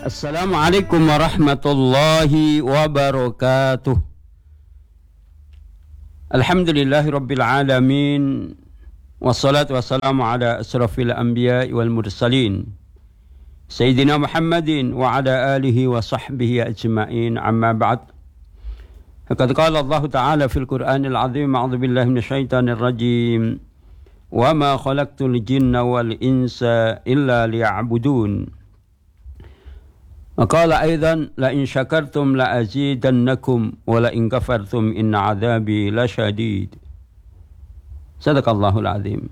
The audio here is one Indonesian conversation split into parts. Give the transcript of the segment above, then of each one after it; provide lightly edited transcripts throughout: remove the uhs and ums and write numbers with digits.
Assalamualaikum warahmatullahi wabarakatuh. Alhamdulillahi rabbil alamin. Wassalatu wassalamu ala asrafil anbiya'i wal mursalin Sayyidina Muhammadin wa ala alihi wa sahbihi ajma'in, amma ba'd. Faqad qala Allah ta'ala fil Qur'anil azim, a'udzu billahi minasyaitonir rajim, wa ma khalaqtul jinna wal insa illa liya'budun. Maqala aidan la in syakartum la azidannakum wa la in kafartum inna adzabi lasyadid. Sadaqallahul azim.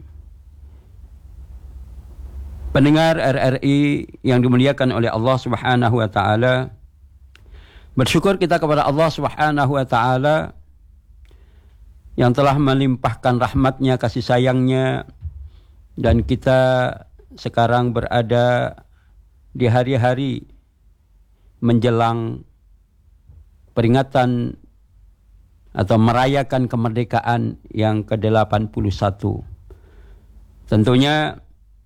Pendengar RRI yang dimuliakan oleh Allah Subhanahu wa taala, bersyukur kita kepada Allah Subhanahu wa taala yang telah melimpahkan rahmatnya, kasih sayangnya, dan kita sekarang berada di hari-hari menjelang peringatan atau merayakan kemerdekaan yang ke-81. Tentunya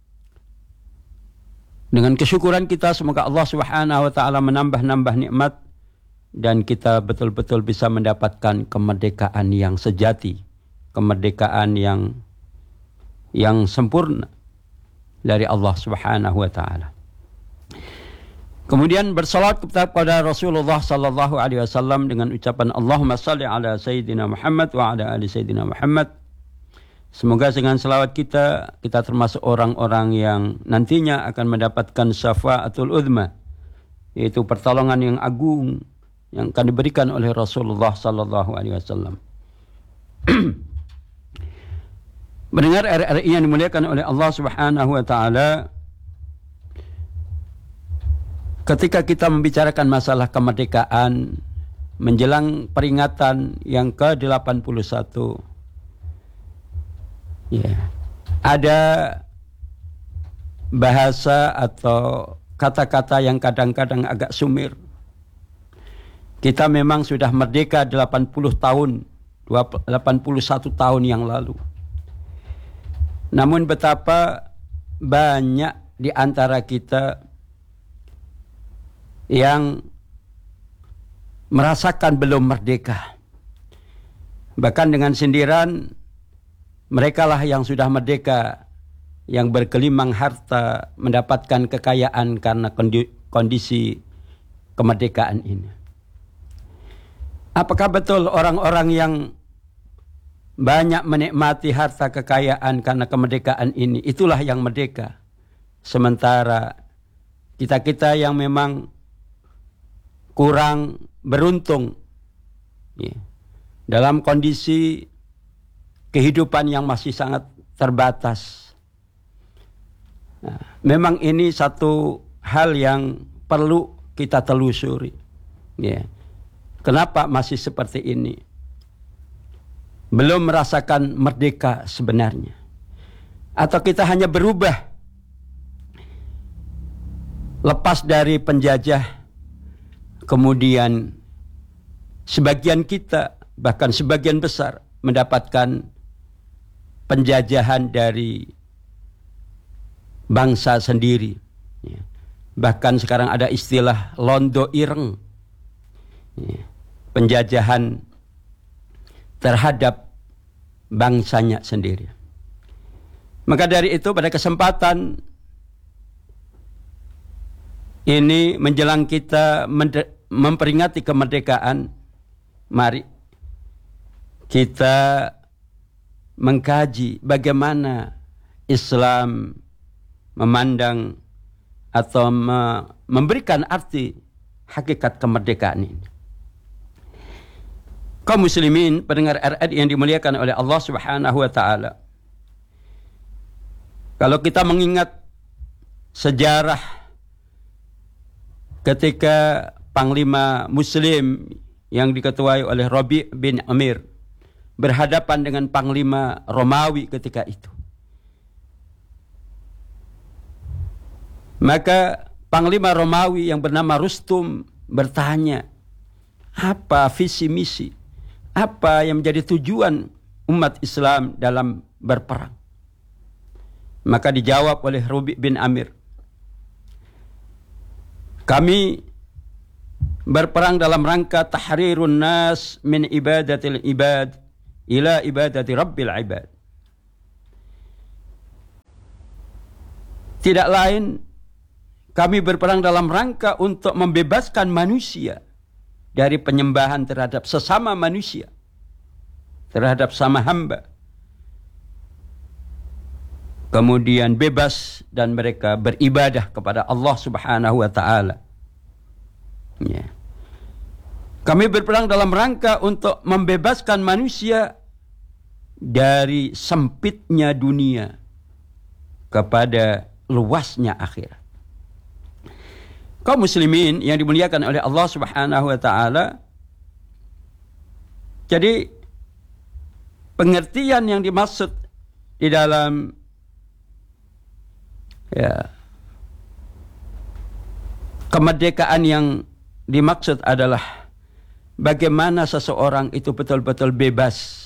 dengan kesyukuran kita, semoga Allah Subhanahu wa taala menambah-nambah nikmat dan kita betul-betul bisa mendapatkan kemerdekaan yang sejati, kemerdekaan yang sempurna dari Allah Subhanahu wa taala. Kemudian bersalawat kepada Rasulullah sallallahu alaihi wasallam dengan ucapan Allahumma shalli ala sayyidina Muhammad wa ala ali sayyidina Muhammad. Semoga dengan selawat kita termasuk orang-orang yang nantinya akan mendapatkan syafaatul uzma, yaitu pertolongan yang agung yang akan diberikan oleh Rasulullah sallallahu alaihi wasallam. Mendengar RRI yang dimuliakan oleh Allah Subhanahu wa taala, ketika kita membicarakan masalah kemerdekaan menjelang peringatan yang ke-81, ada bahasa atau kata-kata yang kadang-kadang agak sumir. Kita memang sudah merdeka 81 tahun yang lalu. Namun betapa banyak di antara kita yang merasakan belum merdeka. Bahkan dengan sindiran, merekalah yang sudah merdeka, yang bergelimang harta, mendapatkan kekayaan karena kondisi kemerdekaan ini. Apakah betul orang-orang yang banyak menikmati harta kekayaan karena kemerdekaan ini, itulah yang merdeka? Sementara kita-kita yang memang kurang beruntung dalam kondisi kehidupan yang masih sangat terbatas. Nah, memang ini satu hal yang perlu kita telusuri. Kenapa masih seperti ini? Belum merasakan merdeka sebenarnya. Atau kita hanya berubah, lepas dari penjajah, kemudian sebagian kita, bahkan sebagian besar, mendapatkan penjajahan dari bangsa sendiri. Bahkan sekarang ada istilah londo ireng, penjajahan terhadap bangsanya sendiri. Maka dari itu pada kesempatan ini menjelang kita memperingati kemerdekaan, mari kita mengkaji bagaimana Islam memandang atau memberikan arti hakikat kemerdekaan ini. Kaum muslimin pendengar RRI yang dimuliakan oleh Allah Subhanahu wa taala, kalau kita mengingat sejarah ketika Panglima Muslim yang diketuai oleh Rabi' bin Amir berhadapan dengan Panglima Romawi ketika itu, maka Panglima Romawi yang bernama Rustum bertanya, apa visi misi, apa yang menjadi tujuan umat Islam dalam berperang? Maka dijawab oleh Rabi' bin Amir, Kami berperang dalam rangka tahrirun nas min ibadatil ibad ila ibadati rabbil ibad. Tidak lain, kami berperang dalam rangka untuk membebaskan manusia dari penyembahan terhadap sesama manusia, terhadap sama hamba. Kemudian bebas dan mereka beribadah kepada Allah Subhanahu wa Ta'ala. Ya. Kami berperang dalam rangka untuk membebaskan manusia dari sempitnya dunia kepada luasnya akhirat. Kaum muslimin yang dimuliakan oleh Allah Subhanahu wa Ta'ala, jadi pengertian yang dimaksud di dalam kemerdekaan yang dimaksud adalah bagaimana seseorang itu betul-betul bebas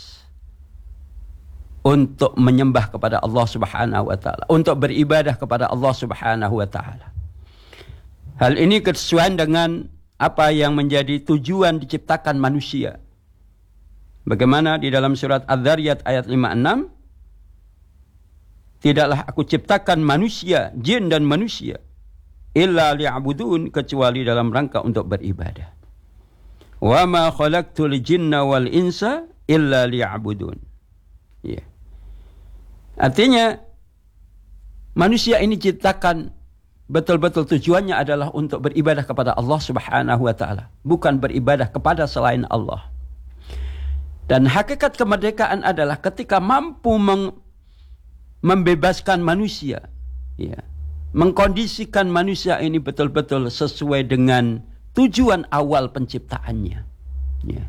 untuk menyembah kepada Allah Subhanahu wa Ta'ala, untuk beribadah kepada Allah Subhanahu wa Ta'ala. Hal ini kesesuaian dengan apa yang menjadi tujuan diciptakan manusia. Bagaimana di dalam surat Adz-Dzariyat ayat 56, tidaklah aku ciptakan manusia, jin dan manusia, illa liya'budun, kecuali dalam rangka untuk beribadah. Wa ma khalaqtul jinna wal insa illa liya'budun. Ya. Artinya manusia ini ciptakan betul-betul tujuannya adalah untuk beribadah kepada Allah Subhanahu wa Ta'ala, bukan beribadah kepada selain Allah. Dan hakikat kemerdekaan adalah ketika mampu membebaskan manusia, ya, mengkondisikan manusia ini betul-betul sesuai dengan tujuan awal penciptaannya. Ya.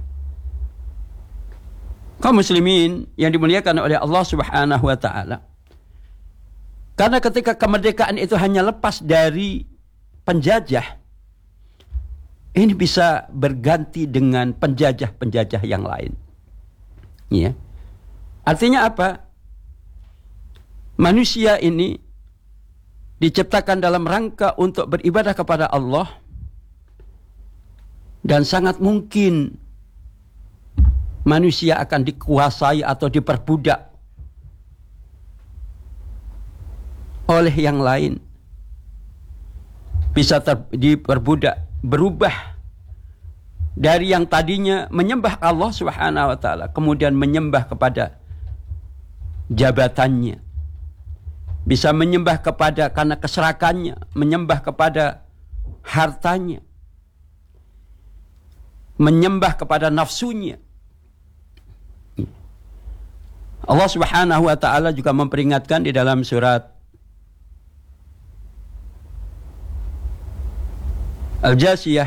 Kaum muslimin yang dimuliakan oleh Allah Subhanahu wa Ta'ala, karena ketika kemerdekaan itu hanya lepas dari penjajah, ini bisa berganti dengan penjajah-penjajah yang lain. Ya. Artinya apa? Manusia ini diciptakan dalam rangka untuk beribadah kepada Allah, dan sangat mungkin manusia akan dikuasai atau diperbudak oleh yang lain. Bisa diperbudak, berubah dari yang tadinya menyembah Allah Subhanahu wa Ta'ala, kemudian menyembah kepada jabatannya. Bisa menyembah kepada karena keserakannya, menyembah kepada hartanya, menyembah kepada nafsunya. Allah Subhanahu wa Ta'ala juga memperingatkan di dalam surat Al-Jasiyah,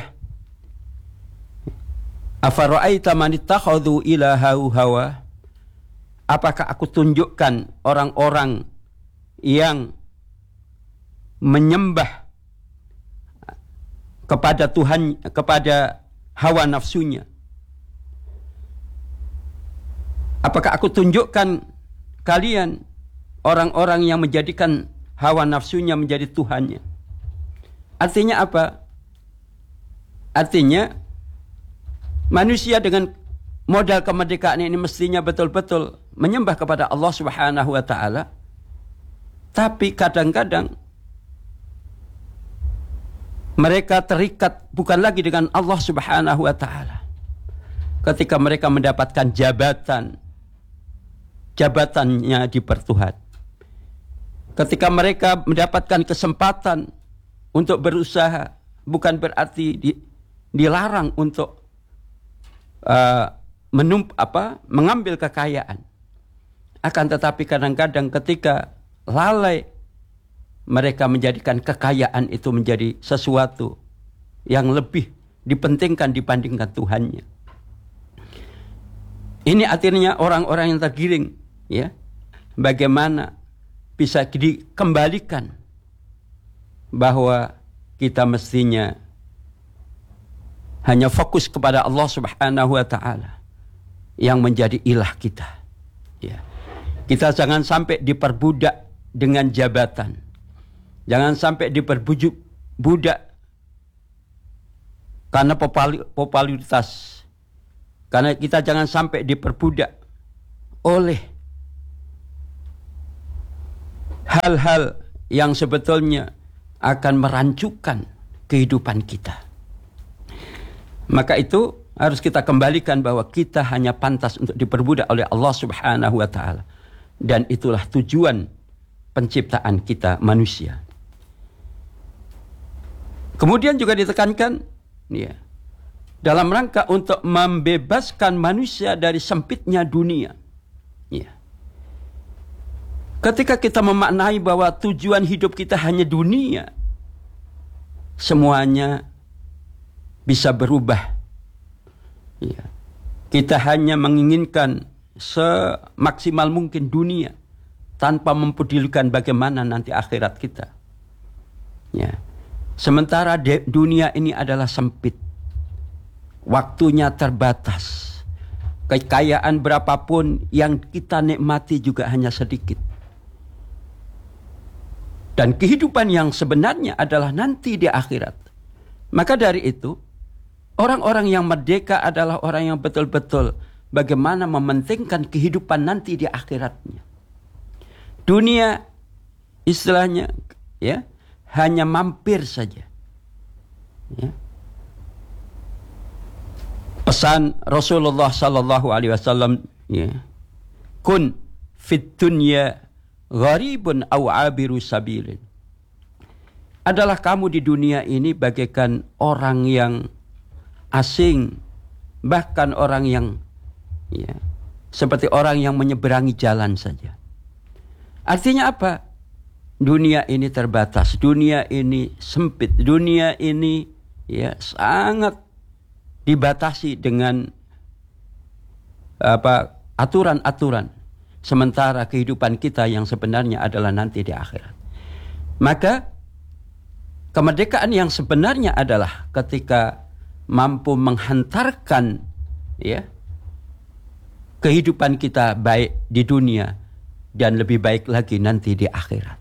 afara'aita man ittakhadhu ilahahu hawa, apakah aku tunjukkan orang-orang yang menyembah kepada Tuhan, kepada hawa nafsunya. Apakah aku tunjukkan kalian orang-orang yang menjadikan hawa nafsunya menjadi Tuhannya? Artinya apa? Artinya manusia dengan modal kemerdekaan ini mestinya betul-betul menyembah kepada Allah Subhanahu wa Ta'ala. Tapi kadang-kadang mereka terikat bukan lagi dengan Allah Subhanahu wa Ta'ala. Ketika mereka mendapatkan jabatannya dipertuhan. Ketika mereka mendapatkan kesempatan untuk berusaha, bukan berarti dilarang untuk mengambil kekayaan. Akan tetapi kadang-kadang ketika lalai, mereka menjadikan kekayaan itu menjadi sesuatu yang lebih dipentingkan dibandingkan Tuhannya. Ini artinya orang-orang yang tergiring, ya, bagaimana bisa dikembalikan bahwa kita mestinya hanya fokus kepada Allah Subhanahu wa Ta'ala yang menjadi ilah kita. Ya. Kita jangan sampai diperbudak dengan jabatan. Jangan sampai diperbudak karena popularitas. Karena kita jangan sampai diperbudak oleh hal-hal yang sebetulnya akan merancukan kehidupan kita. Maka itu harus kita kembalikan bahwa kita hanya pantas untuk diperbudak oleh Allah Subhanahu wa taala. Dan itulah tujuan penciptaan kita manusia. Kemudian juga ditekankan ya, dalam rangka untuk membebaskan manusia dari sempitnya dunia. Ya. Ketika kita memaknai bahwa tujuan hidup kita hanya dunia, semuanya bisa berubah. Ya. Kita hanya menginginkan semaksimal mungkin dunia tanpa mempedulikan bagaimana nanti akhirat kita. Ya. Sementara dunia ini adalah sempit. Waktunya terbatas. Kekayaan berapapun yang kita nikmati juga hanya sedikit. Dan kehidupan yang sebenarnya adalah nanti di akhirat. Maka dari itu, orang-orang yang merdeka adalah orang yang betul-betul bagaimana mementingkan kehidupan nanti di akhiratnya. Dunia istilahnya ya hanya mampir saja. Ya. Pesan Rasulullah sallallahu alaihi wasallam ya. Kun fit dunya gharibun aw abiru sabilin. Adalah kamu di dunia ini bagaikan orang yang asing, bahkan orang yang ya, seperti orang yang menyeberangi jalan saja. Artinya apa? Dunia ini terbatas, dunia ini sempit, dunia ini ya sangat dibatasi dengan aturan-aturan. Sementara kehidupan kita yang sebenarnya adalah nanti di akhirat. Maka kemerdekaan yang sebenarnya adalah ketika mampu menghantarkan ya kehidupan kita baik di dunia dan lebih baik lagi nanti di akhirat.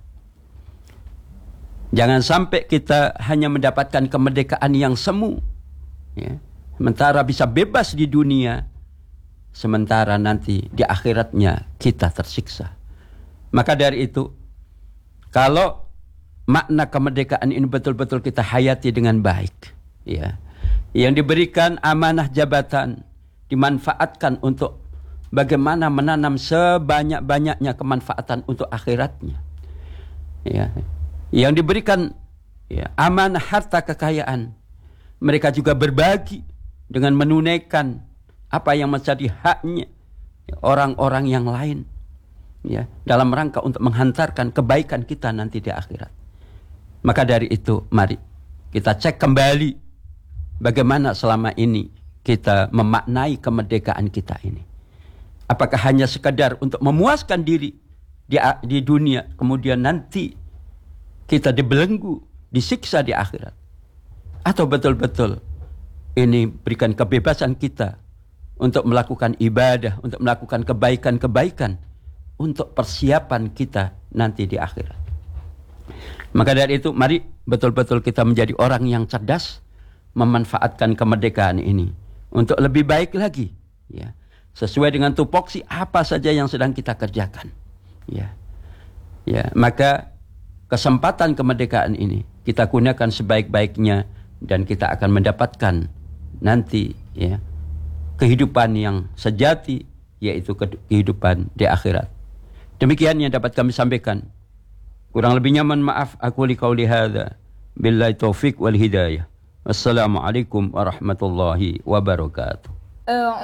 Jangan sampai kita hanya mendapatkan kemerdekaan yang semu. Ya. Sementara bisa bebas di dunia. Sementara nanti di akhiratnya kita tersiksa. Maka dari itu, kalau makna kemerdekaan ini betul-betul kita hayati dengan baik. Ya. Yang diberikan amanah jabatan, dimanfaatkan untuk bagaimana menanam sebanyak-banyaknya kemanfaatan untuk akhiratnya. Ya. Yang diberikan ya, amanah harta kekayaan, mereka juga berbagi dengan menunaikan apa yang menjadi haknya ya, orang-orang yang lain ya, dalam rangka untuk menghantarkan kebaikan kita nanti di akhirat. Maka dari itu mari kita cek kembali bagaimana selama ini kita memaknai kemerdekaan kita ini. Apakah hanya sekedar untuk memuaskan diri di dunia, kemudian nanti kita dibelenggu, disiksa di akhirat. Atau betul-betul ini berikan kebebasan kita untuk melakukan ibadah, untuk melakukan kebaikan-kebaikan, untuk persiapan kita nanti di akhirat. Maka dari itu mari betul-betul kita menjadi orang yang cerdas, memanfaatkan kemerdekaan ini untuk lebih baik lagi. Ya. Sesuai dengan tupoksi apa saja yang sedang kita kerjakan. Ya. Ya, maka kesempatan kemerdekaan ini kita gunakan sebaik-baiknya dan kita akan mendapatkan nanti ya kehidupan yang sejati, yaitu kehidupan di akhirat. Demikian yang dapat kami sampaikan. Kurang lebihnya mohon maaf. Aku liqauli hadza billahi taufik wal hidayah. Wassalamualaikum warahmatullahi wabarakatuh.